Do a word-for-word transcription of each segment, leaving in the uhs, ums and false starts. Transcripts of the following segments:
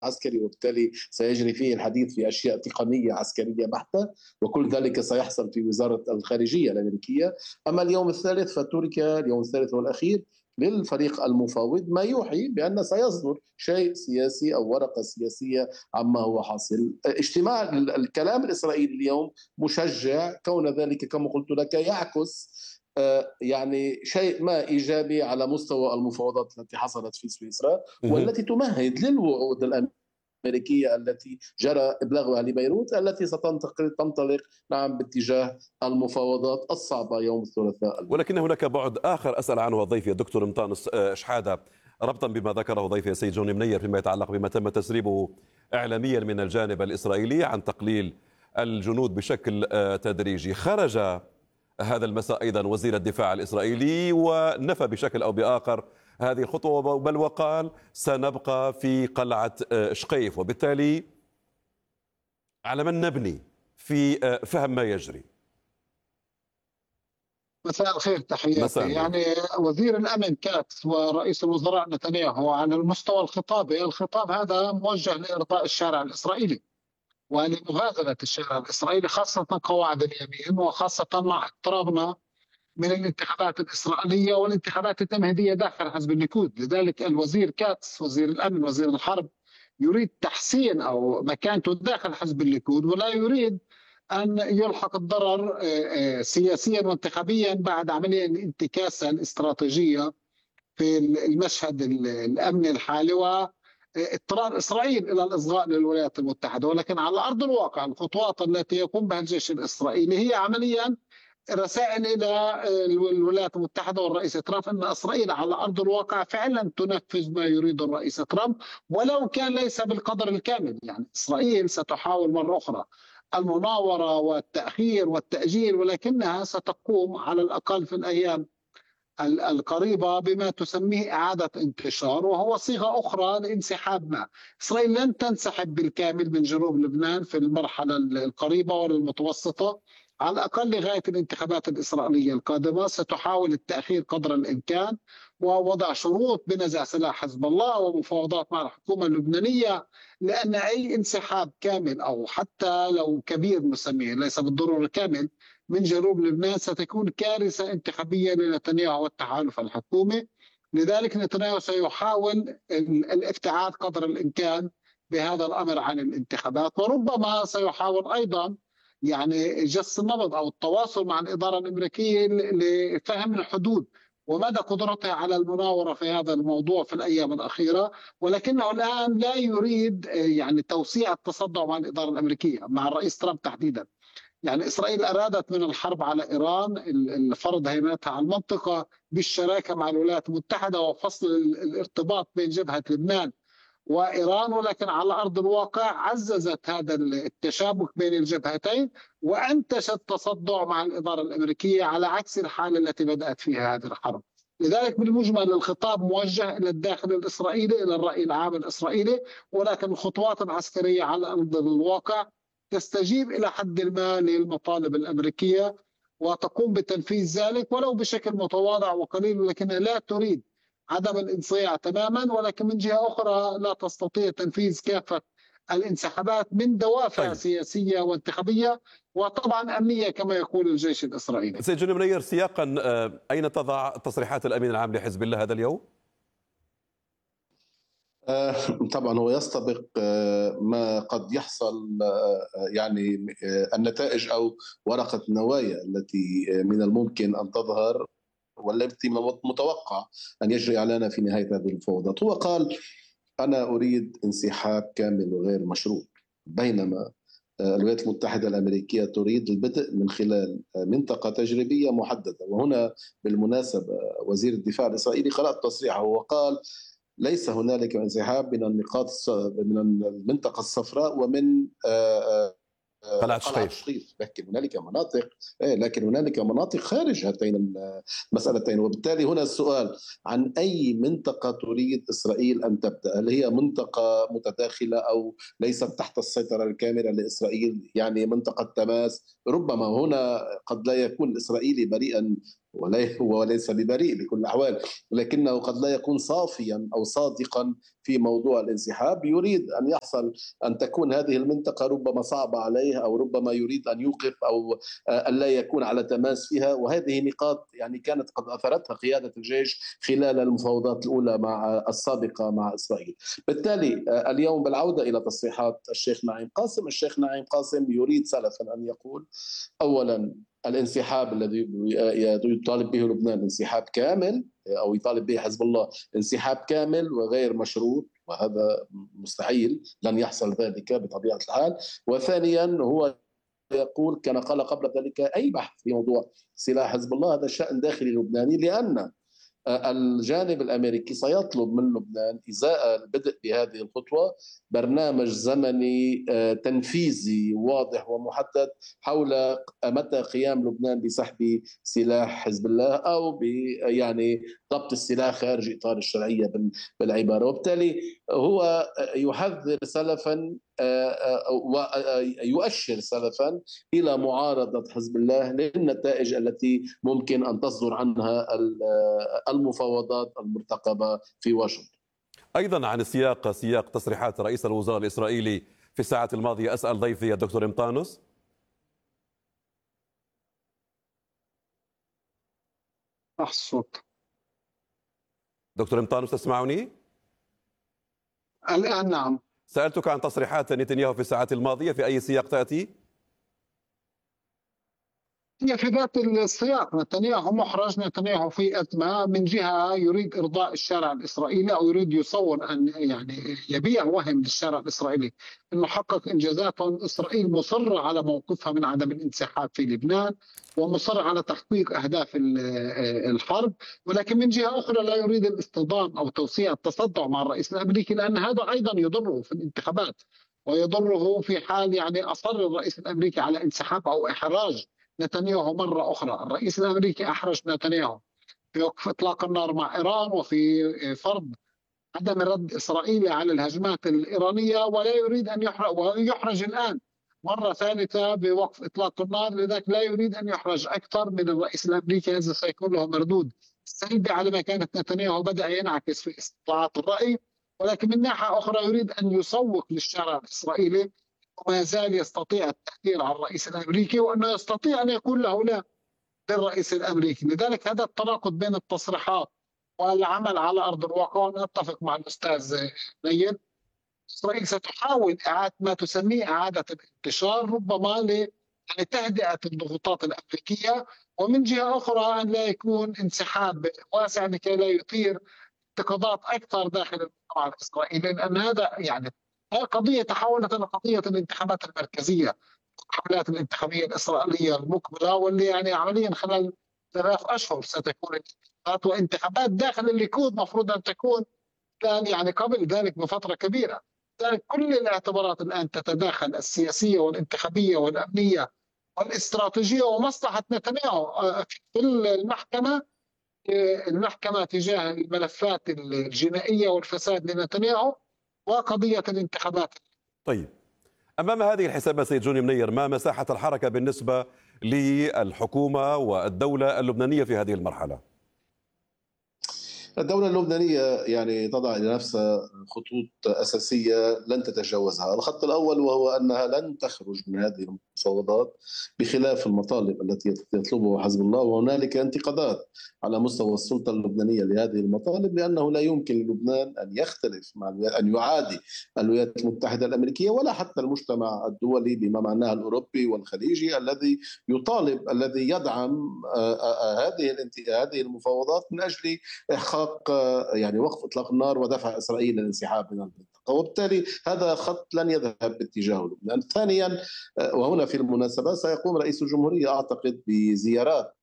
عسكري، وبالتالي سيجري فيه الحديث في أشياء تقنية عسكرية بحتة، وكل ذلك سيحصل في وزارة الخارجية الأمريكية. أما اليوم الثالث فترك اليوم الثالث والأخير للفريق المفاوض، ما يوحي بأن سيصدر شيء سياسي أو ورقة سياسية عما هو حاصل. اجتماع الكلام الإسرائيلي اليوم مشجع، كون ذلك كما قلت لك يعكس يعني شيء ما إيجابي على مستوى المفاوضات التي حصلت في سويسرا، والتي تمهد للوعود الأمريكية التي جرى إبلاغها لبيروت، التي ستنطلق تنطلق نعم باتجاه المفاوضات الصعبة يوم الثلاثاء. ولكن هناك بعد آخر أسأل عنه ضيفي الدكتور مطانس شحادة، ربطا بما ذكره ضيفي السيد جوني منير فيما يتعلق بما تم تسريبه إعلاميا من الجانب الإسرائيلي عن تقليل الجنود بشكل تدريجي. خرج هذا المساء أيضا وزير الدفاع الإسرائيلي ونفى بشكل أو بآخر هذه الخطوة، بل وقال سنبقى في قلعة شقيف، وبالتالي على من نبني في فهم ما يجري؟ مساء الخير، تحياتي. يعني وزير الأمن كاتس ورئيس الوزراء نتنياهو على المستوى الخطابي، الخطاب هذا موجه لإرضاء الشارع الإسرائيلي ولمغازلة الشارع الإسرائيلي، خاصة قواعد اليمين، وخاصة مع اقترابنا من الانتخابات الإسرائيلية والانتخابات التمهيدية داخل حزب الليكود. لذلك الوزير كاتس وزير الأمن وزير الحرب يريد تحسين أو مكانته داخل حزب الليكود، ولا يريد أن يلحق الضرر سياسيا وانتخابيا بعد عملية انتكاسة استراتيجية في المشهد الأمني الحالي واضطرار إسرائيل إلى الإصغاء للولايات المتحدة. ولكن على أرض الواقع الخطوات التي يقوم بها الجيش الإسرائيلي هي عمليا رسائل إلى الولايات المتحدة والرئيس ترامب أن إسرائيل على أرض الواقع فعلا تنفذ ما يريد الرئيس ترامب، ولو كان ليس بالقدر الكامل. يعني إسرائيل ستحاول مرة أخرى المناورة والتأخير والتأجيل، ولكنها ستقوم على الأقل في الأيام القريبة بما تسميه إعادة انتشار، وهو صيغة أخرى لانسحاب. ما إسرائيل لن تنسحب بالكامل من جنوب لبنان في المرحلة القريبة ولا المتوسطة، على الأقل لغاية الانتخابات الإسرائيلية القادمة. ستحاول التأخير قدر الإمكان ووضع شروط بنزع سلاح حزب الله ومفاوضات مع الحكومة اللبنانية، لأن أي انسحاب كامل أو حتى لو كبير نسميه ليس بالضرورة كامل من جنوب لبنان ستكون كارثة انتخابية لنتنياهو والتحالف الحكومي. لذلك نتنياهو سيحاول الابتعاد قدر الإمكان بهذا الأمر عن الانتخابات، وربما سيحاول أيضا يعني جس النبض أو التواصل مع الإدارة الأمريكية لفهم الحدود ومدى قدرتها على المناورة في هذا الموضوع في الأيام الأخيرة. ولكنه الآن لا يريد يعني توسيع التصدع مع الإدارة الأمريكية مع الرئيس ترامب تحديدا. يعني إسرائيل أرادت من الحرب على إيران فرض هيمنتها على المنطقة بالشراكة مع الولايات المتحدة وفصل الارتباط بين جبهة لبنان وإيران، ولكن على أرض الواقع عززت هذا التشابك بين الجبهتين وأنتشت تصدع مع الإدارة الأمريكية على عكس الحالة التي بدأت فيها هذه الحرب. لذلك بالمجمل الخطاب موجه إلى الداخل الإسرائيلي، إلى الرأي العام الإسرائيلي، ولكن الخطوات العسكرية على أرض الواقع تستجيب إلى حد ما للمطالب الأمريكية وتقوم بتنفيذ ذلك ولو بشكل متواضع وقليل، ولكنها لا تريد عدم الانصياع تماما، ولكن من جهة أخرى لا تستطيع تنفيذ كافة الانسحابات من دوافع طيب. سياسية وانتخابية وطبعا أمنية كما يقول الجيش الإسرائيلي. سيد جوني منير، سياقا أين تضع تصريحات الأمين العام لحزب الله هذا اليوم؟ طبعا هو يستبق ما قد يحصل، يعني النتائج أو ورقة النوايا التي من الممكن أن تظهر والتي من المتوقع أن يجري إعلانها في نهاية هذه المفاوضات. هو قال أنا أريد انسحاب كامل وغير مشروط، بينما الولايات المتحدة الأمريكية تريد البدء من خلال منطقة تجريبية محددة. وهنا بالمناسبة وزير الدفاع الإسرائيلي قرأت تصريحه وقال ليس هنالك انسحاب من النقاط من المنطقة الصفراء ومن قلعة شقيف، لكن هنالك مناطق لكن هنالك مناطق خارج هاتين المسألتين. وبالتالي هنا السؤال عن أي منطقة تريد إسرائيل أن تبدأ، هل هي منطقة متداخلة أو ليست تحت السيطرة الكاملة لإسرائيل، يعني منطقة تماس؟ ربما هنا قد لا يكون الإسرائيلي بريئا وليس ببريء بكل الأحوال، لكنه قد لا يكون صافيا أو صادقا في موضوع الانسحاب. يريد أن يحصل أن تكون هذه المنطقة ربما صعبة عليه، أو ربما يريد أن يوقف أو أن لا يكون على تماس فيها. وهذه نقاط يعني كانت قد أثرتها قيادة الجيش خلال المفاوضات الأولى مع السابقة مع إسرائيل. بالتالي اليوم بالعودة إلى تصريحات الشيخ نعيم قاسم، الشيخ نعيم قاسم يريد سلفا أن يقول أولا الانسحاب الذي يطالب به لبنان انسحاب كامل، أو يطالب به حزب الله انسحاب كامل وغير مشروط، وهذا مستحيل، لن يحصل ذلك بطبيعة الحال. وثانيا هو يقول كان قال قبل ذلك أي بحث في موضوع سلاح حزب الله هذا شأن داخلي لبناني، لأن الجانب الأمريكي سيطلب من لبنان إزاء البدء بهذه الخطوة برنامج زمني تنفيذي واضح ومحدد حول متى قيام لبنان بسحب سلاح حزب الله، أو يعني ضبط السلاح خارج إطار الشرعية بالعبارة. وبالتالي هو يحذر سلفا ويؤشر سلفا إلى معارضة حزب الله للنتائج التي ممكن أن تصدر عنها المفاوضات المرتقبة في واشنطن. أيضا عن السياق، سياق تصريحات رئيس الوزراء الإسرائيلي في الساعة الماضية، أسأل ضيفي الدكتور إمطانوس. الصوت دكتور إمطانوس تسمعني؟ الآن نعم. سألتك عن تصريحات نتنياهو في الساعات الماضية، في أي سياق تأتي؟ هي في ذات السياق. نتنياهو محرج، نتنياهو في أزمة، من جهة يريد إرضاء الشارع الإسرائيلي، أو يريد يصور أن يعني يبيع وهم للشارع الإسرائيلي أنه حقق إنجازات. إسرائيل مصرة على موقفها من عدم الانسحاب في لبنان، ومصر على تحقيق أهداف الحرب، ولكن من جهة أخرى لا يريد الاصطدام أو توسيع التصدع مع الرئيس الأمريكي، لأن هذا أيضا يضره في الانتخابات، ويضره في حال يعني أصر الرئيس الأمريكي على انسحاب أو إحراج نتنياهو مرة أخرى. الرئيس الأمريكي أحرج نتنياهو في وقف إطلاق النار مع إيران، وفي فرض عدم الرد الإسرائيلي على الهجمات الإيرانية، ولا يريد أن يحرج، ويحرج الآن مرة ثالثة بوقف إطلاق النار. لذلك لا يريد أن يحرج أكثر من الرئيس الأمريكي، هذا سيكون له مردود سلبي على ما كانت نتنياهو بدأ ينعكس في استطلاعات الرأي. ولكن من ناحية أخرى يريد أن يسوق للشارع الإسرائيلي وما زال يستطيع التأثير على الرئيس الأمريكي، وأنه يستطيع أن يقول له لا للرئيس الأمريكي. لذلك هذا التناقض بين التصريحات والعمل على أرض الواقع. وأنا أتفق مع الأستاذ نيل، إسرائيل ستحاول إعادة ما تسميه إعادة الانتشار، ربما لتهدئة الضغوطات الأمريكية، ومن جهة أخرى أن لا يكون انسحاب واسع لكي لا يثير انتقادات أكثر داخل المجتمع الإسرائيلي، لأن هذا يعني قضية تحولت إلى قضية الانتخابات المركزية، الحملات الانتخابية الإسرائيلية المقبلة، واللي يعني عمليا خلال ثلاث أشهر ستكون الانتخابات، وانتخابات داخل الليكود مفروض أن تكون يعني قبل ذلك بفترة كبيرة. لذلك كل الاعتبارات الآن تتداخل، السياسية والانتخابية والأمنية والاستراتيجية، ومصلحة نتنياهو في المحكمة المحكمة تجاه الملفات الجنائية والفساد لنتنياهو، وقضية الانتخابات. طيب، أمام هذه الحسابات سيد جوني منير، ما مساحة الحركة بالنسبة للحكومة والدولة اللبنانية في هذه المرحلة؟ الدولة اللبنانية يعني تضع لنفسها خطوط أساسية لن تتجاوزها. الخط الأول وهو أنها لن تخرج من هذه المفاوضات بخلاف المطالب التي يطلبها حزب الله، وهنالك انتقادات على مستوى السلطة اللبنانية لهذه المطالب، لأنه لا يمكن للبنان أن يختلف مع أن يعادي الولايات المتحدة الأمريكية ولا حتى المجتمع الدولي بما معناه الأوروبي والخليجي الذي يطالب الذي يدعم هذه هذه المفاوضات من أجل إحقاق يعني وقف إطلاق النار ودفع إسرائيل للانسحاب من المنطقة. وبالتالي هذا خط لن يذهب باتجاه لبنان. ثانيا، وهنا في المناسبة سيقوم رئيس الجمهورية أعتقد بزيارات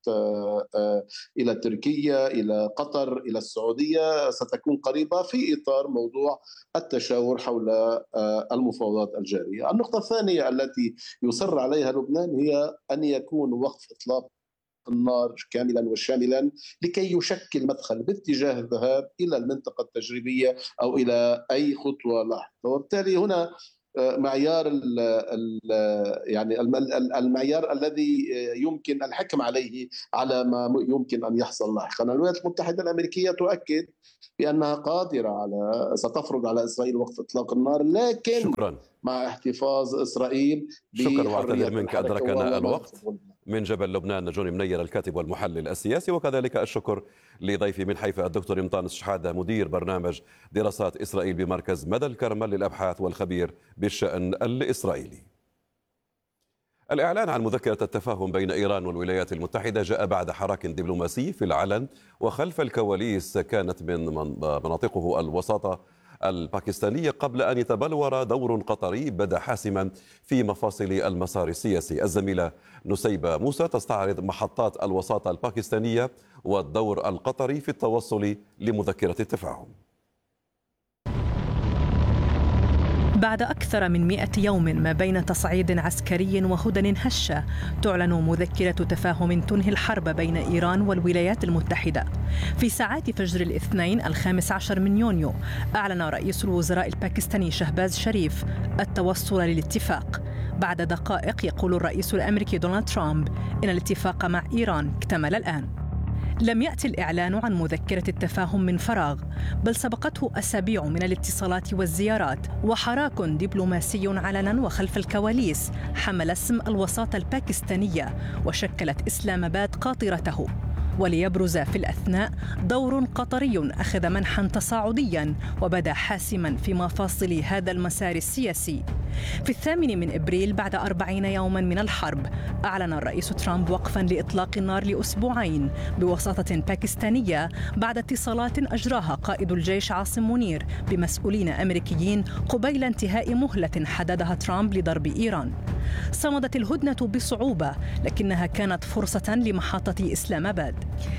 إلى تركيا، إلى قطر، إلى السعودية، ستكون قريبة في إطار موضوع التشاور حول المفاوضات الجارية. النقطة الثانية التي يصر عليها لبنان هي أن يكون وقف إطلاق النار كاملا وشاملا لكي يشكل مدخل باتجاه الذهاب إلى المنطقة التجريبية أو إلى أي خطوة لاحقة. وبالتالي هنا معيار ال ال يعني المعيار الذي يمكن الحكم عليه على ما يمكن ان يحصل لاحقا. الولايات المتحده الامريكيه تؤكد بانها قادره على ستفرض على اسرائيل وقف اطلاق النار، لكن شكرا. مع احتفاظ اسرائيل شكرا واعتذر منك ادركنا الوقت. من جبل لبنان جوني منير الكاتب والمحلل السياسي، وكذلك الشكر لضيفي من حيفا الدكتور مطانس شحادة مدير برنامج دراسات إسرائيل بمركز مدى الكرمل للأبحاث والخبير بالشأن الإسرائيلي. الإعلان عن مذكرة التفاهم بين إيران والولايات المتحدة جاء بعد حراك دبلوماسي في العلن وخلف الكواليس كانت من مناطقه الوساطة الباكستانية قبل أن يتبلور دور قطري بدا حاسما في مفاصل المسار السياسي. الزميلة نسيبة موسى تستعرض محطات الوساطة الباكستانية والدور القطري في التوصل لمذكرة التفاهم. بعد أكثر من مئة يوم ما بين تصعيد عسكري وهدن هشة، تعلن مذكرة تفاهم تنهي الحرب بين إيران والولايات المتحدة. في ساعات فجر الاثنين الخامس عشر من يونيو أعلن رئيس الوزراء الباكستاني شهباز شريف التوصل للاتفاق. بعد دقائق يقول الرئيس الأمريكي دونالد ترامب إن الاتفاق مع إيران اكتمل الآن. لم يأتي الإعلان عن مذكرة التفاهم من فراغ، بل سبقته أسابيع من الاتصالات والزيارات وحراك دبلوماسي علنا وخلف الكواليس حمل اسم الوساطة الباكستانية وشكلت إسلام آباد قاطرته. وليبرز في الأثناء دور قطري أخذ منحا تصاعديا وبدا حاسما في مفاصل هذا المسار السياسي. في الثامن من إبريل بعد أربعين يوما من الحرب أعلن الرئيس ترامب وقفا لإطلاق النار لأسبوعين بوساطة باكستانية بعد اتصالات أجراها قائد الجيش عاصم منير بمسؤولين أمريكيين قبيل انتهاء مهلة حددها ترامب لضرب إيران. صمدت الهدنة بصعوبة، لكنها كانت فرصة لمحطة إسلام آباد.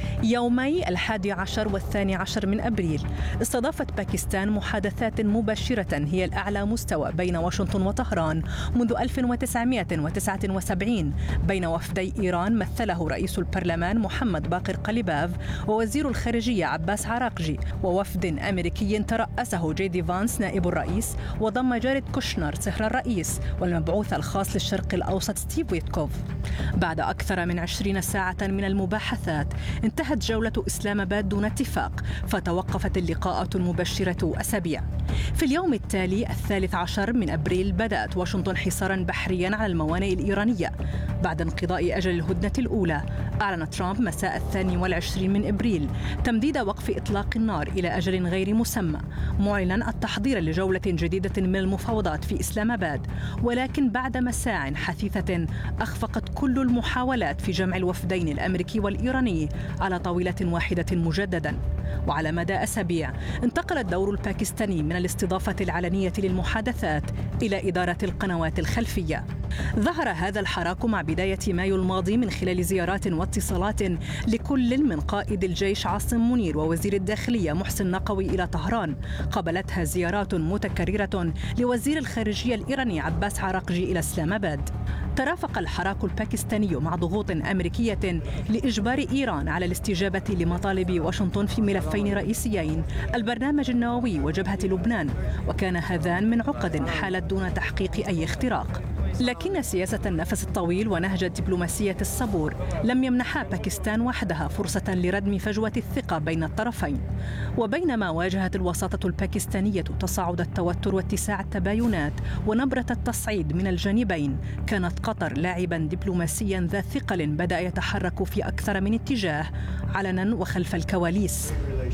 يومي الحادي عشر والثاني عشر من أبريل استضافت باكستان محادثات مباشرة هي الأعلى مستوى بين واشنطن وطهران منذ ألف وتسعمئة وتسعة وسبعين بين وفدي إيران مثله رئيس البرلمان محمد باقر قليباف ووزير الخارجية عباس عراقجي، ووفد أمريكي ترأسه جي دي فانس نائب الرئيس، وضم جاريد كوشنر صهر الرئيس والمبعوث الخاص للشرق الأوسط ستيف ويتكوف. بعد أكثر من عشرين ساعة من المباحثات انتهت جولة إسلام آباد دون اتفاق، فتوقفت اللقاءات المبشرة أسابيع. في اليوم التالي الثالث عشر من أبريل بدأت واشنطن حصارا بحريا على الموانئ الإيرانية. بعد انقضاء أجل الهدنة الأولى أعلن ترامب مساء الثاني والعشرين من إبريل تمديد وقف إطلاق النار إلى أجل غير مسمى، معلنا التحضير لجولة جديدة من المفاوضات في إسلام آباد. ولكن بعد مساع حثيثة أخفقت كل المحاولات في جمع الوفدين الأمريكي والإيراني على طاولة واحدة مجددا. وعلى مدى أسابيع انتقل الدور الباكستاني من الاستضافة العلنية للمحادثات إلى إدارة القنوات الخلفية. ظهر هذا الحراك مع بداية مايو الماضي من خلال زيارات واتصالات لكل من قائد الجيش عاصم منير ووزير الداخلية محسن نقوي إلى طهران، قبلتها زيارات متكررة لوزير الخارجية الإيراني عباس عراقجي إلى إسلام آباد. ترافق الحراك الباكستاني مع ضغوط أمريكية لإجبار إيران على الاستجابة لمطالب واشنطن في ملفين رئيسيين، البرنامج النووي وجبهة لبنان، وكان هذان من عقد حالت دون تحقيق أي اختراق. لكن سياسة النفس الطويل ونهج الدبلوماسية الصبور لم يمنحا باكستان وحدها فرصة لردم فجوة الثقة بين الطرفين. وبينما واجهت الوساطة الباكستانية تصاعد التوتر واتساع التباينات ونبرة التصعيد من الجانبين، كانت قطر لاعبا دبلوماسيا ذا ثقل بدأ يتحرك في أكثر من اتجاه علنا وخلف الكواليس.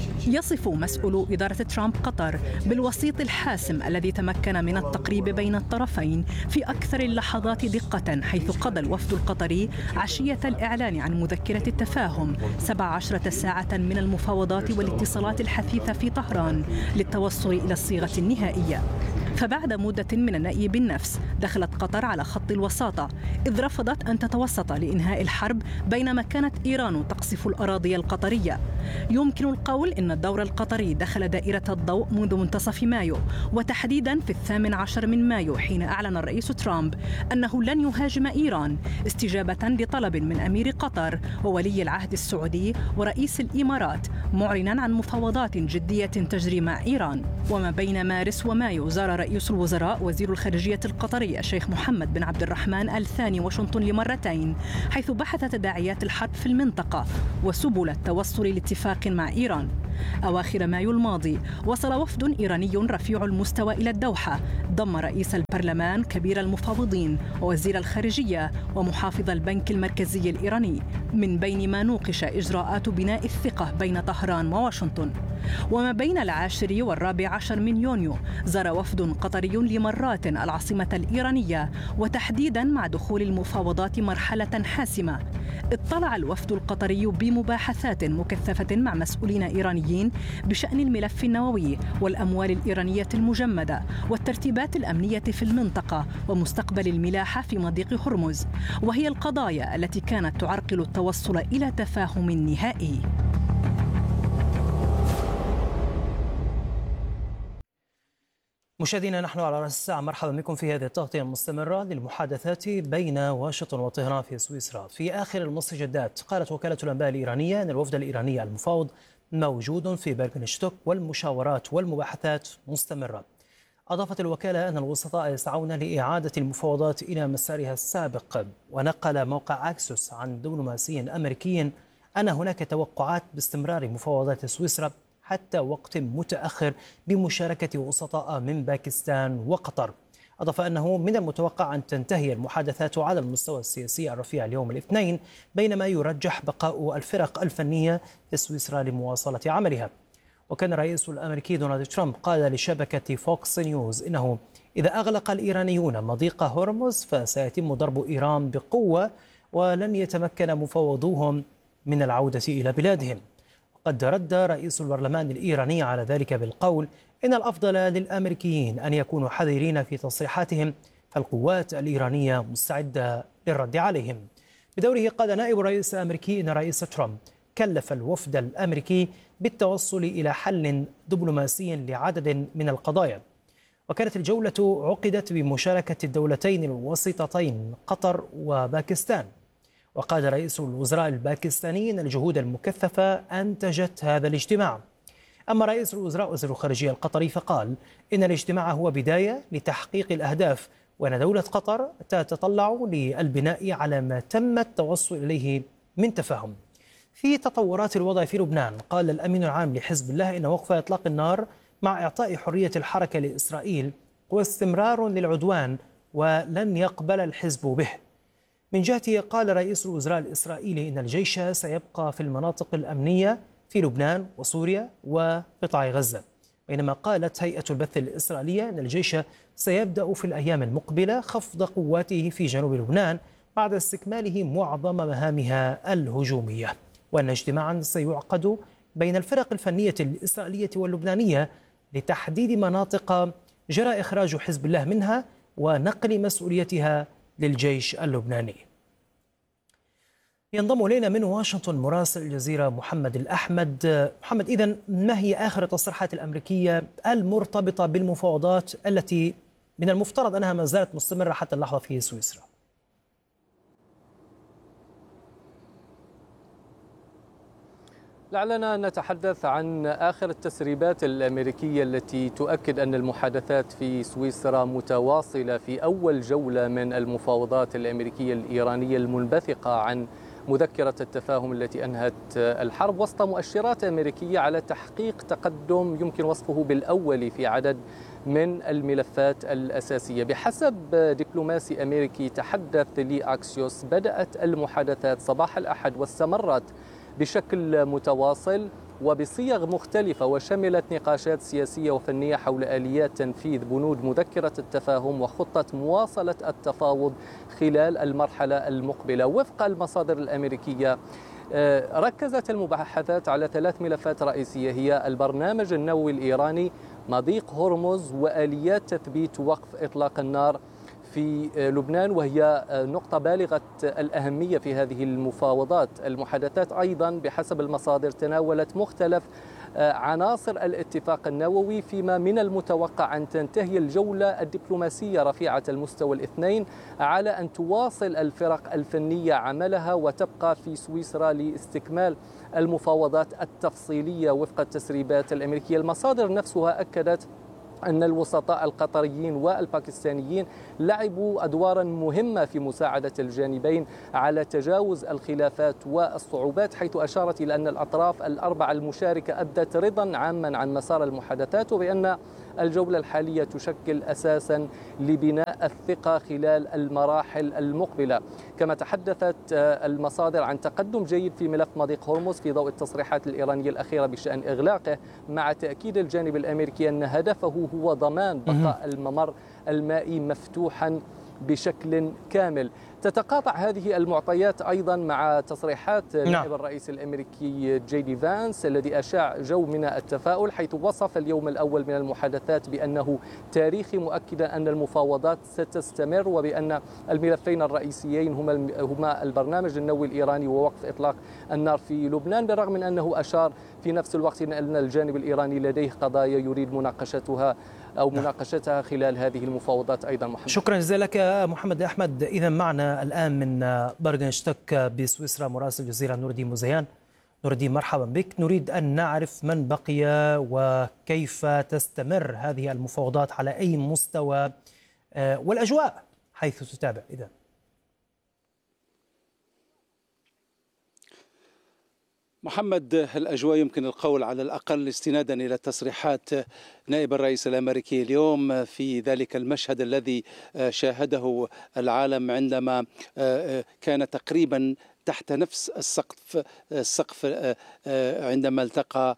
يصف مسؤول إدارة ترامب قطر بالوسيط الحاسم الذي تمكن من التقريب بين الطرفين في أكثر اللحظات دقة، حيث قضى الوفد القطري عشية الإعلان عن مذكرة التفاهم سبع عشرة ساعة من المفاوضات والاتصالات الحثيثة في طهران للتوصل إلى الصيغة النهائية. فبعد مدة من النأي بالنفس دخلت قطر على خط الوساطة، إذ رفضت أن تتوسط لإنهاء الحرب بينما كانت إيران تقصف الأراضي القطرية. يمكن القول إن الدور القطري دخل دائرة الضوء منذ منتصف مايو، وتحديدا في الثامن عشر من مايو حين أعلن الرئيس ترامب أنه لن يهاجم إيران استجابة لطلب من أمير قطر وولي العهد السعودي ورئيس الإمارات، معلنا عن مفاوضات جدية تجري مع إيران. وما بين مارس ومايو زار رئيس الوزراء وزير الخارجية القطري الشيخ محمد بن عبد الرحمن آل ثاني واشنطن لمرتين، حيث بحث تداعيات الحرب في المنطقة وسبل التوصل لاتفاق مع إيران. أواخر مايو الماضي وصل وفد إيراني رفيع المستوى إلى الدوحة، ضم رئيس البرلمان، كبير المفاوضين، ووزير الخارجية، ومحافظ البنك المركزي الإيراني، من بين ما نوقش إجراءات بناء الثقة بين طهران وواشنطن. وما بين العاشر والرابع عشر من يونيو زار وفد قطري لمرات العاصمة الإيرانية، وتحديدا مع دخول المفاوضات مرحلة حاسمة. اطلع الوفد القطري بمباحثات مكثفة مع مسؤولين إيرانيين بشأن الملف النووي والأموال الإيرانية المجمدة والترتيبات الأمنية في المنطقة ومستقبل الملاحة في مضيق هرمز، وهي القضايا التي كانت تعرقل التوصل إلى تفاهم نهائي. مشاهدينا، نحن على رأس الساعة، مرحبا بكم في هذه التغطية المستمرة للمحادثات بين واشنطن وطهران في سويسرا. في آخر المستجدات قالت وكالة الأنباء الإيرانية أن الوفد الإيراني المفاوض موجود في بيرغنشتوك والمشاورات والمباحثات مستمرة. أضافت الوكالة أن الوسطاء يسعون لإعادة المفاوضات إلى مسارها السابق، ونقل موقع أكسوس عن دبلوماسي أمريكي أن هناك توقعات باستمرار مفاوضات سويسرا حتى وقت متأخر بمشاركة وسطاء من باكستان وقطر. أضاف أنه من المتوقع أن تنتهي المحادثات على المستوى السياسي الرفيع اليوم الاثنين، بينما يرجح بقاء الفرق الفنية في سويسرا لمواصلة عملها. وكان الرئيس الأمريكي دونالد ترامب قال لشبكة فوكس نيوز إنه إذا أغلق الإيرانيون مضيق هرمز فسيتم ضرب إيران بقوة ولن يتمكن مفوضوهم من العودة إلى بلادهم. قد رد رئيس البرلمان الإيراني على ذلك بالقول إن الأفضل للأمريكيين أن يكونوا حذرين في تصريحاتهم، فالقوات الإيرانية مستعدة للرد عليهم. بدوره قال نائب الرئيس الأمريكي إن الرئيس ترامب كلف الوفد الأمريكي بالتوصل إلى حل دبلوماسي لعدد من القضايا. وكانت الجولة عقدت بمشاركة الدولتين الوسيطتين قطر وباكستان. وقال رئيس الوزراء الباكستاني أن الجهود المكثفة أنتجت هذا الاجتماع. أما رئيس الوزراء وزير الخارجية القطري فقال إن الاجتماع هو بداية لتحقيق الأهداف، وأن دولة قطر تتطلع للبناء على ما تم التوصل إليه من تفاهم. في تطورات الوضع في لبنان، قال الأمين العام لحزب الله إن وقف إطلاق النار مع إعطاء حرية الحركة لإسرائيل هو استمرار للعدوان ولن يقبل الحزب به. من جهته قال رئيس الوزراء الإسرائيلي إن الجيش سيبقى في المناطق الأمنية في لبنان وسوريا وقطاع غزة، بينما قالت هيئة البث الإسرائيلية أن الجيش سيبدأ في الأيام المقبلة خفض قواته في جنوب لبنان بعد استكماله معظم مهامها الهجومية، وأن اجتماعا سيعقد بين الفرق الفنية الإسرائيلية واللبنانية لتحديد مناطق جرى إخراج حزب الله منها ونقل مسؤوليتها للجيش اللبناني. ينضم إلينا من واشنطن مراسل الجزيرة محمد الأحمد. محمد، إذن ما هي آخر التصريحات الأمريكية المرتبطة بالمفاوضات التي من المفترض أنها ما زالت مستمرة حتى اللحظة في سويسرا؟ لعلنا نتحدث عن آخر التسريبات الأمريكية التي تؤكد أن المحادثات في سويسرا متواصلة في أول جولة من المفاوضات الأمريكية الإيرانية المنبثقة عن مذكرة التفاهم التي أنهت الحرب، وسط مؤشرات أمريكية على تحقيق تقدم يمكن وصفه بالأول في عدد من الملفات الأساسية. بحسب دبلوماسي أمريكي تحدث لأكسيوس، بدأت المحادثات صباح الأحد واستمرت بشكل متواصل وبصيغ مختلفة، وشملت نقاشات سياسية وفنية حول آليات تنفيذ بنود مذكرة التفاهم وخطة مواصلة التفاوض خلال المرحلة المقبلة. وفق المصادر الأمريكية ركزت المباحثات على ثلاث ملفات رئيسية، هي البرنامج النووي الإيراني، مضيق هرمز، وآليات تثبيت وقف إطلاق النار في لبنان، وهي نقطة بالغة الأهمية في هذه المفاوضات. المحادثات أيضا بحسب المصادر تناولت مختلف عناصر الاتفاق النووي، فيما من المتوقع أن تنتهي الجولة الدبلوماسية رفيعة المستوى الاثنين على أن تواصل الفرق الفنية عملها وتبقى في سويسرا لاستكمال المفاوضات التفصيلية وفق التسريبات الأمريكية. المصادر نفسها أكدت أن الوسطاء القطريين والباكستانيين لعبوا أدوارا مهمة في مساعدة الجانبين على تجاوز الخلافات والصعوبات، حيث أشارت إلى أن الأطراف الأربعة المشاركة أبدت رضا عاما عن مسار المحادثات، وبأن الجولة الحالية تشكل أساسا لبناء الثقة خلال المراحل المقبلة. كما تحدثت المصادر عن تقدم جيد في ملف مضيق هرمز في ضوء التصريحات الإيرانية الأخيرة بشأن إغلاقه، مع تأكيد الجانب الأمريكي أن هدفه هو ضمان بقاء الممر المائي مفتوحا بشكل كامل. تتقاطع هذه المعطيات أيضا مع تصريحات نائب الرئيس الأمريكي جي دي فانس الذي أشاع جو من التفاؤل، حيث وصف اليوم الأول من المحادثات بأنه تاريخي، مؤكدا أن المفاوضات ستستمر وبأن الملفين الرئيسيين هما هما البرنامج النووي الإيراني ووقف إطلاق النار في لبنان، بالرغم من أنه أشار في نفس الوقت أن الجانب الإيراني لديه قضايا يريد مناقشتها أو مناقشتها خلال هذه المفاوضات أيضا. محمد، شكرا جزيلا لك محمد أحمد. إذا معنا الآن من بردنشتك بسويسرا مراسل الجزيرة نور الدين مزيان. نور الدين، مرحبا بك. نريد أن نعرف من بقي وكيف تستمر هذه المفاوضات، على أي مستوى، والأجواء حيث تتابع. إذا محمد، الأجواء يمكن القول على الأقل استنادا إلى تصريحات نائب الرئيس الأمريكي اليوم في ذلك المشهد الذي شاهده العالم عندما كان تقريبا تحت نفس السقف السقف عندما التقى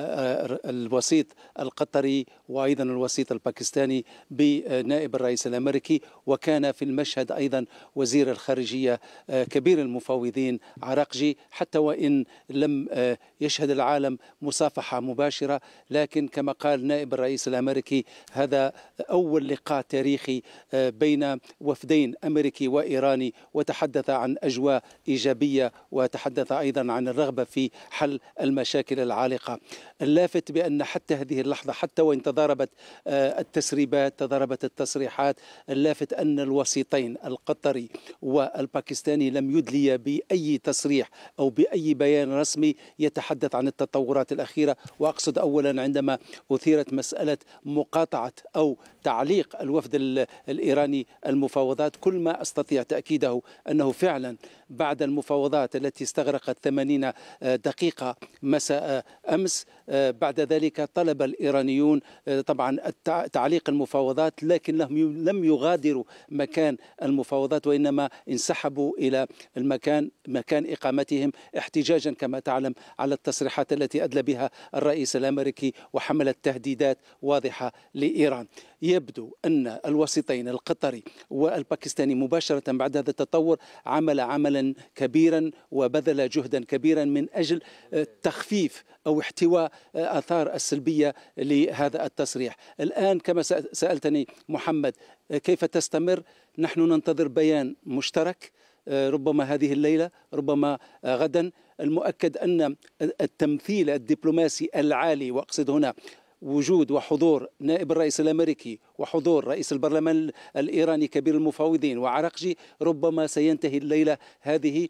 الوسيط القطري وأيضا الوسيط الباكستاني بنائب الرئيس الأمريكي، وكان في المشهد أيضا وزير الخارجية كبير المفاوضين عراقجي، حتى وإن لم يشهد العالم مصافحة مباشرة، لكن كما قال نائب الرئيس الأمريكي هذا أول لقاء تاريخي بين وفدين أمريكي وإيراني، وتحدث عن أجواء إيجابية وتحدث أيضا عن الرغبة في حل المشاكل العالقة. اللافت بأن حتى هذه اللحظة، حتى وإن تضاربت التسريبات تضاربت التصريحات، اللافت أن الوسيطين القطري والباكستاني لم يدلي بأي تصريح أو بأي بيان رسمي يتحدث عن التطورات الأخيرة. وأقصد أولا عندما أثيرت مسألة مقاطعة أو تعليق الوفد الإيراني المفاوضات، كل ما أستطيع تأكيده أنه فعلا بعد المفاوضات التي استغرقت ثمانين دقيقة مساء أمس، بعد ذلك طلب الإيرانيون طبعا تعليق المفاوضات، لكن لم يغادروا مكان المفاوضات وإنما انسحبوا إلى المكان مكان إقامتهم احتجاجا كما تعلم على التصريحات التي أدلى بها الرئيس الأمريكي وحملت تهديدات واضحة لإيران. يبدو أن الوسيطين القطري والباكستاني مباشرة بعد هذا التطور عمل عملا كبيرا وبذل جهدا كبيرا من أجل تخفيف أو احتواء آثار السلبية لهذا التصريح. الآن كما سألتني محمد كيف تستمر، نحن ننتظر بيان مشترك ربما هذه الليلة ربما غدا. المؤكد أن التمثيل الدبلوماسي العالي، وأقصد هنا وجود وحضور نائب الرئيس الأمريكي وحضور رئيس البرلمان الإيراني كبير المفاوضين وعراقجي، ربما سينتهي الليلة هذه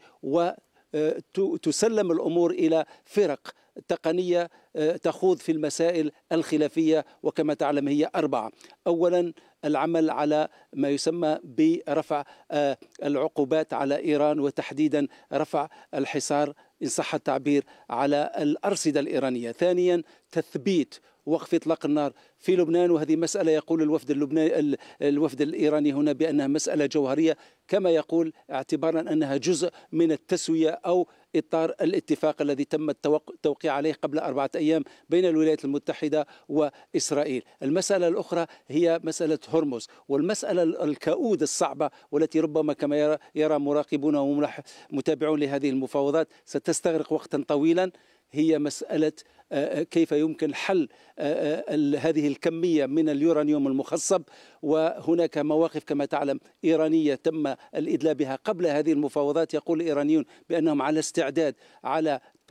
وتسلم الأمور إلى فرق تقنية تخوض في المسائل الخلافية، وكما تعلم هي أربعة. أولا العمل على ما يسمى برفع العقوبات على إيران، وتحديدا رفع الحصار إن صح التعبير على الأرصدة الإيرانية. ثانيا تثبيت وقف إطلاق النار في لبنان، وهذه مسألة يقول الوفد اللبناني الوفد الإيراني هنا بأنها مسألة جوهرية، كما يقول اعتبارا أنها جزء من التسوية أو إطار الاتفاق الذي تم التوقيع عليه قبل أربعة أيام بين الولايات المتحدة وإسرائيل. المسألة الأخرى هي مسألة هرمز، والمسألة الكؤود الصعبة والتي ربما كما يرى, يرى مراقبون ومتابعون لهذه المفاوضات ستستغرق وقتا طويلا، هي مسألة كيف يمكن حل هذه الكمية من اليورانيوم المخصب. وهناك مواقف كما تعلم إيرانية تم الإدلاء بها قبل هذه المفاوضات، يقول الإيرانيون بأنهم على استعداد على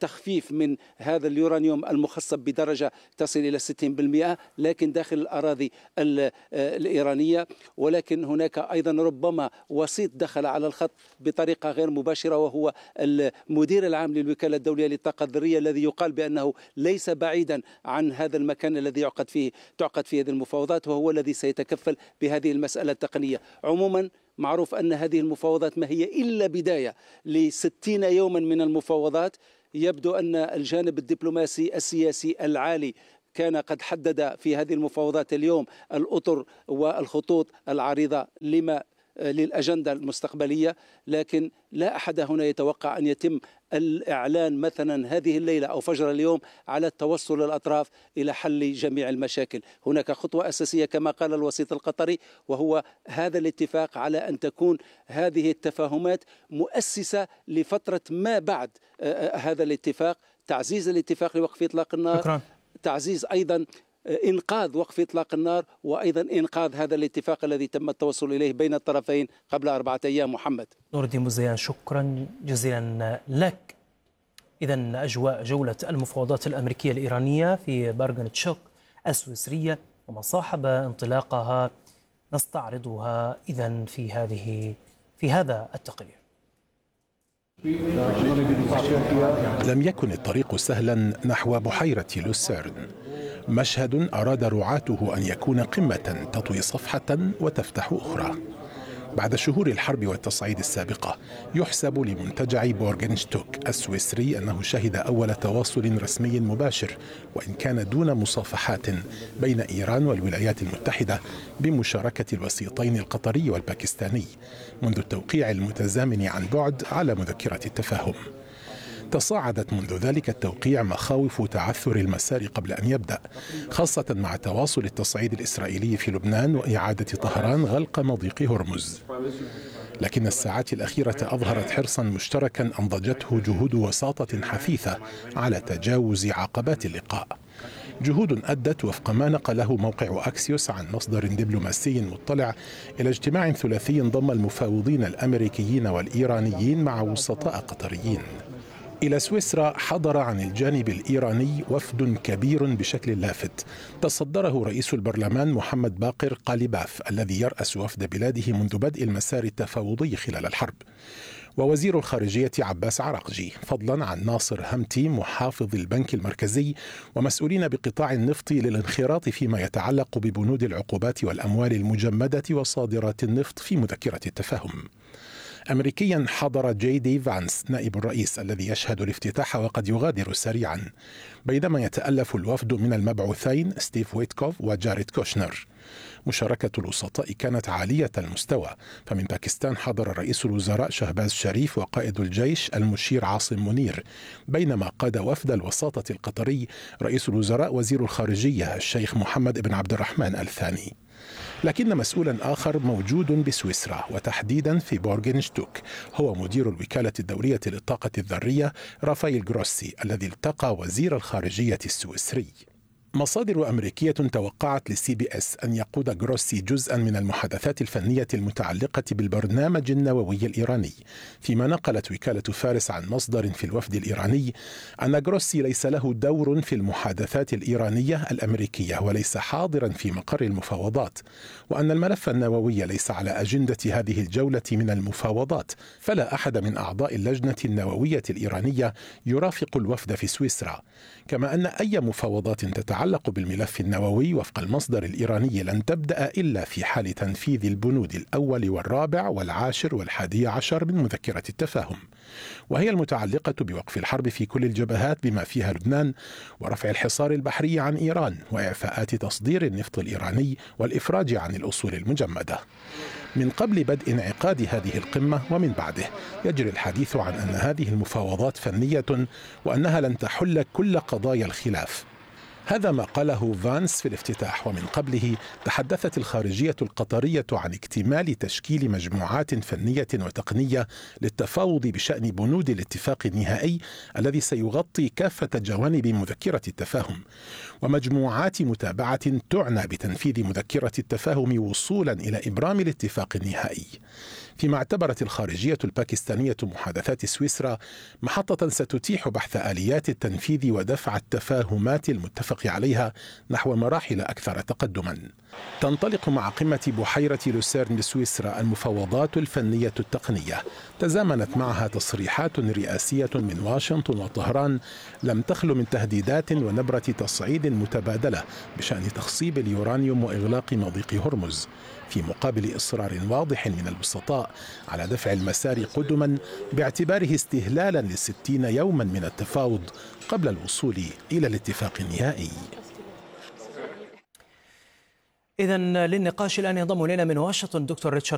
تخفيف من هذا اليورانيوم المخصب بدرجة تصل إلى ستين بالمئة لكن داخل الأراضي الإيرانية. ولكن هناك أيضا ربما وسيط دخل على الخط بطريقة غير مباشرة، وهو المدير العام للوكالة الدولية للطاقة الذرية الذي يقال بأنه ليس بعيدا عن هذا المكان الذي يعقد فيه تعقد فيه هذه المفاوضات، وهو الذي سيتكفل بهذه المسألة التقنية. عموما معروف أن هذه المفاوضات ما هي إلا بداية لستين يوما من المفاوضات. يبدو أن الجانب الدبلوماسي السياسي العالي كان قد حدد في هذه المفاوضات اليوم الأطر والخطوط العريضة لما للأجندة المستقبلية، لكن لا أحد هنا يتوقع أن يتم الإعلان مثلا هذه الليلة أو فجر اليوم على التوصل الأطراف إلى حل جميع المشاكل. هناك خطوة أساسية كما قال الوسيط القطري، وهو هذا الاتفاق على أن تكون هذه التفاهمات مؤسسة لفترة ما بعد هذا الاتفاق، تعزيز الاتفاق لوقف إطلاق النار، شكرا. تعزيز أيضا إنقاذ وقف إطلاق النار، وأيضا إنقاذ هذا الاتفاق الذي تم التوصل إليه بين الطرفين قبل أربعة أيام. محمد نور الدين مزيان، شكرا جزيلا لك. إذن أجواء جولة المفاوضات الأمريكية الإيرانية في بارغنتشوك السويسرية وما صاحب انطلاقها نستعرضها إذن في هذه في هذا التقرير. لم يكن الطريق سهلا نحو بحيرة لوسيرن، مشهد أراد رعاته أن يكون قمة تطوي صفحة وتفتح أخرى. بعد شهور الحرب والتصعيد السابقة يحسب لمنتجع بورغنشتوك السويسري أنه شهد أول تواصل رسمي مباشر، وإن كان دون مصافحات، بين إيران والولايات المتحدة بمشاركة الوسيطين القطري والباكستاني منذ التوقيع المتزامن عن بعد على مذكرة التفاهم. تصاعدت منذ ذلك التوقيع مخاوف تعثر المسار قبل أن يبدأ، خاصة مع تواصل التصعيد الإسرائيلي في لبنان وإعادة طهران غلق مضيق هرمز. لكن الساعات الأخيرة أظهرت حرصا مشتركا أنضجته جهود وساطة حثيثة على تجاوز عقبات اللقاء، جهود أدت وفق ما نقله موقع أكسيوس عن مصدر دبلوماسي مطلع إلى اجتماع ثلاثي ضم المفاوضين الأمريكيين والإيرانيين مع وسطاء قطريين. إلى سويسرا حضر عن الجانب الإيراني وفد كبير بشكل لافت تصدره رئيس البرلمان محمد باقر قاليباف الذي يرأس وفد بلاده منذ بدء المسار التفاوضي خلال الحرب، ووزير الخارجية عباس عراقجي، فضلا عن ناصر همتي محافظ البنك المركزي ومسؤولين بقطاع النفط للانخراط فيما يتعلق ببنود العقوبات والأموال المجمدة وصادرات النفط في مذكرة التفاهم. أمريكيا حضر جي دي فانس نائب الرئيس الذي يشهد الافتتاح وقد يغادر سريعا، بينما يتألف الوفد من المبعوثين ستيف ويتكوف وجاريد كوشنر. مشاركة الوسطاء كانت عالية المستوى، فمن باكستان حضر رئيس الوزراء شهباز شريف وقائد الجيش المشير عاصم منير، بينما قاد وفد الوساطة القطري رئيس الوزراء وزير الخارجية الشيخ محمد بن عبد الرحمن الثاني. لكن مسؤولا آخر موجود بسويسرا وتحديدا في بورغنشتوك، هو مدير الوكالة الدولية للطاقة الذرية رافائيل جروسي الذي التقى وزير الخارجية السويسري. مصادر أمريكية توقعت للسي بي اس أن يقود جروسي جزءا من المحادثات الفنية المتعلقة بالبرنامج النووي الإيراني، فيما نقلت وكالة فارس عن مصدر في الوفد الإيراني أن جروسي ليس له دور في المحادثات الإيرانية الأمريكية وليس حاضرا في مقر المفاوضات، وأن الملف النووي ليس على أجندة هذه الجولة من المفاوضات، فلا أحد من أعضاء اللجنة النووية الإيرانية يرافق الوفد في سويسرا، كما أن أي مفاوضات تتعلق تتعلق بالملف النووي وفق المصدر الإيراني لن تبدأ إلا في حال تنفيذ البنود الأول والرابع والعاشر والحادي عشر من مذكرة التفاهم، وهي المتعلقة بوقف الحرب في كل الجبهات بما فيها لبنان، ورفع الحصار البحري عن إيران، وإعفاءات تصدير النفط الإيراني، والإفراج عن الأصول المجمدة. من قبل بدء انعقاد هذه القمة ومن بعده يجري الحديث عن أن هذه المفاوضات فنية وأنها لن تحل كل قضايا الخلاف، هذا ما قاله فانس في الافتتاح. ومن قبله تحدثت الخارجية القطرية عن اكتمال تشكيل مجموعات فنية وتقنية للتفاوض بشأن بنود الاتفاق النهائي الذي سيغطي كافة جوانب مذكرة التفاهم، ومجموعات متابعة تعنى بتنفيذ مذكرة التفاهم وصولا إلى إبرام الاتفاق النهائي. فيما اعتبرت الخارجية الباكستانية محادثات سويسرا محطة ستتيح بحث آليات التنفيذ ودفع التفاهمات المتفق عليها نحو مراحل أكثر تقدما. تنطلق مع قمة بحيرة لوسيرن بسويسرا المفاوضات الفنية التقنية، تزامنت معها تصريحات رئاسية من واشنطن وطهران لم تخل من تهديدات ونبرة تصعيد متبادلة بشأن تخصيب اليورانيوم وإغلاق مضيق هرمز، في مقابل إصرار واضح من الوسطاء على دفع المسار قدما باعتباره استهلالا لستين يوما من التفاوض قبل الوصول إلى الاتفاق النهائي. إذن للنقاش الآن ينضم إلينا من واشنطن دكتور ريتشارد